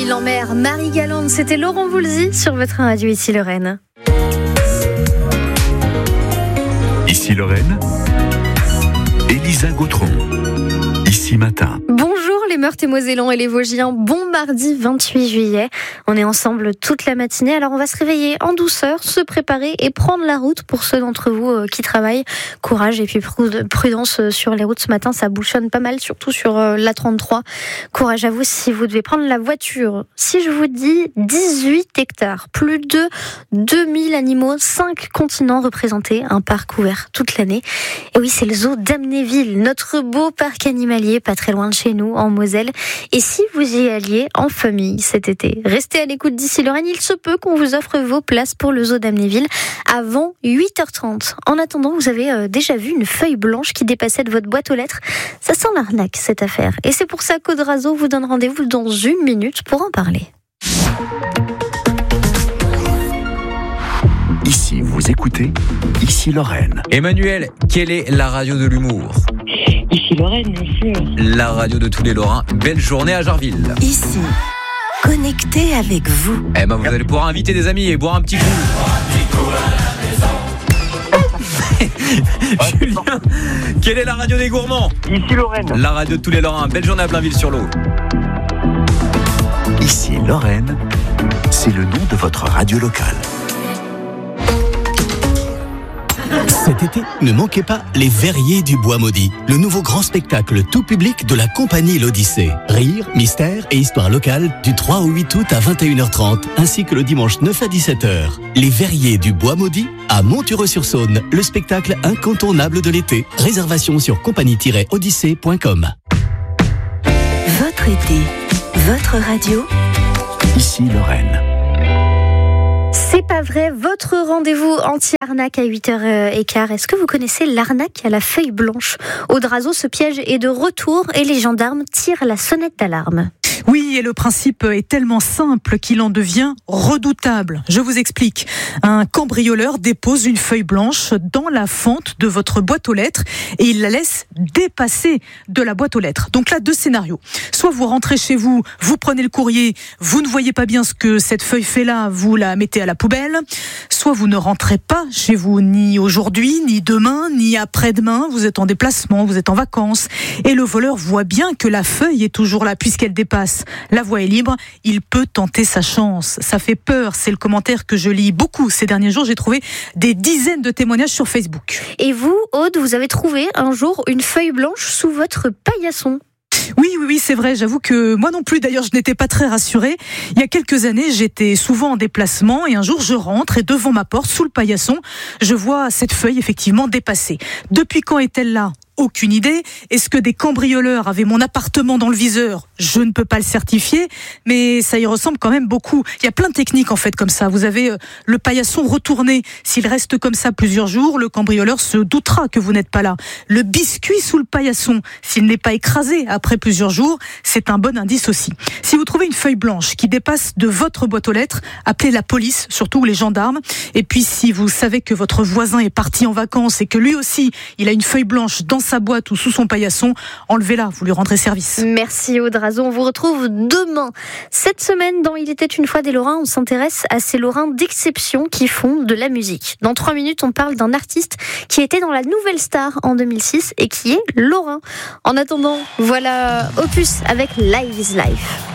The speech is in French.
île en mer, Marie-Galante, c'était Laurent Voulzy sur votre radio Ici Lorraine. Ici Lorraine, Elisa Gautron, Ici Matin. Bonjour les Meurthe-et-Mosellans et les Vosgiens, bon mardi 28 juillet. On est ensemble toute la matinée, alors on va se réveiller en douceur, se préparer et prendre la route pour ceux d'entre vous qui travaillent. Courage et puis prudence sur les routes ce matin, ça bouchonne pas mal, surtout sur l'A33. Courage à vous si vous devez prendre la voiture. Si je vous dis 18 hectares, plus de 2000 animaux, 5 continents représentés, un parc ouvert toute l'année. Et oui, c'est le zoo d'Amnéville, notre beau parc animalier, pas très loin de chez nous, en Moselle. Et si vous y alliez en famille cet été, restez à l'écoute d'Ici Lorraine, il se peut qu'on vous offre vos places pour le zoo d'Amnéville avant 8h30. En attendant, vous avez déjà vu une feuille blanche qui dépassait de votre boîte aux lettres. Ça sent l'arnaque, cette affaire. Et c'est pour ça qu'Audrazo vous donne rendez-vous dans 1 minute pour en parler. Ici, vous écoutez Ici Lorraine. Emmanuel, quelle est la radio de l'humour ? Ici Lorraine, bien sûr. La radio de tous les Lorrains. Belle journée à Jarville. Ici, connecté avec vous. Eh ben, vous allez pouvoir inviter des amis et boire un petit coup. Julien, quelle est la radio des gourmands ? Ici Lorraine. La radio de tous les Lorrains. Belle journée à Blainville-sur-Lot. Ici Lorraine, c'est le nom de votre radio locale. Cet été, ne manquez pas les Verriers du Bois Maudit, le nouveau grand spectacle tout public de la compagnie L'Odyssée. Rire, mystère et histoire locale du 3 au 8 août à 21h30, ainsi que le dimanche 9 à 17h. Les Verriers du Bois Maudit à Montureux-sur-Saône, le spectacle incontournable de l'été. Réservation sur compagnie-odyssée.com. Votre été, votre radio. Ici Lorraine. C'est pas vrai, votre rendez-vous anti-arnaque à 8h15. Est-ce que vous connaissez l'arnaque à la feuille blanche ? Audrazo, ce piège est de retour et les gendarmes tirent la sonnette d'alarme. Oui, et le principe est tellement simple qu'il en devient redoutable. Je vous explique. Un cambrioleur dépose une feuille blanche dans la fente de votre boîte aux lettres et il la laisse dépasser de la boîte aux lettres. Donc là, 2 scénarios. Soit vous rentrez chez vous, vous prenez le courrier, vous ne voyez pas bien ce que cette feuille fait là, vous la mettez à la poubelle. Soit vous ne rentrez pas chez vous ni aujourd'hui, ni demain, ni après-demain. Vous êtes en déplacement, vous êtes en vacances. Et le voleur voit bien que la feuille est toujours là puisqu'elle dépasse. La voie est libre, il peut tenter sa chance. Ça fait peur, c'est le commentaire que je lis beaucoup ces derniers jours. J'ai trouvé des dizaines de témoignages sur Facebook. Et vous, Aude, vous avez trouvé un jour une feuille blanche sous votre paillasson ? Oui, c'est vrai. J'avoue que moi non plus, d'ailleurs, je n'étais pas très rassurée. Il y a quelques années, j'étais souvent en déplacement et un jour, je rentre et devant ma porte, sous le paillasson, je vois cette feuille effectivement dépasser. Depuis quand est-elle là ? Aucune idée. Est-ce que des cambrioleurs avaient mon appartement dans le viseur ? Je ne peux pas le certifier, mais ça y ressemble quand même beaucoup. Il y a plein de techniques en fait comme ça. Vous avez le paillasson retourné. S'il reste comme ça plusieurs jours, le cambrioleur se doutera que vous n'êtes pas là. Le biscuit sous le paillasson, s'il n'est pas écrasé après plusieurs jours, c'est un bon indice aussi. Si vous trouvez une feuille blanche qui dépasse de votre boîte aux lettres, appelez la police, surtout les gendarmes. Et puis si vous savez que votre voisin est parti en vacances et que lui aussi, il a une feuille blanche dans sa boîte ou sous son paillasson, enlevez-la, vous lui rendrez service. Merci Audrazo, on vous retrouve demain. Cette semaine, dans Il était une fois des Lorrains, on s'intéresse à ces Lorrains d'exception qui font de la musique. Dans 3 minutes, on parle d'un artiste qui était dans la Nouvelle Star en 2006 et qui est Lorrain. En attendant, voilà Opus avec Live is Life.